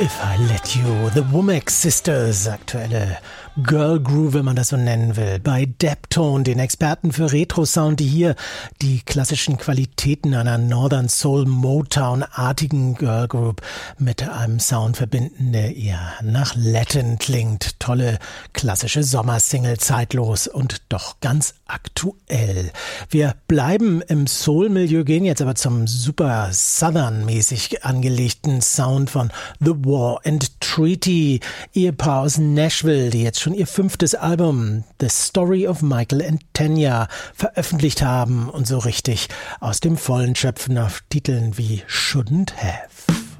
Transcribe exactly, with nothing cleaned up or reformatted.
If I Let You, The Womack Sisters, aktuelle Girl Groove, wenn man das so nennen will, bei Deptone, den Experten für Retro-Sound, die hier die klassischen Qualitäten einer Northern Soul Motown-artigen Girl Group mit einem Sound verbinden, der eher nach Latin klingt. Tolle klassische Sommersingle, zeitlos und doch ganz aktuell. Wir bleiben im Soul-Milieu, gehen jetzt aber zum super Southern-mäßig angelegten Sound von The War and Treaty, Ehepaar aus Nashville, die jetzt schon ihr fünftes Album The Story of Michael and Tanya veröffentlicht haben und so richtig aus dem Vollen schöpfen auf Titeln wie Shouldn't Have.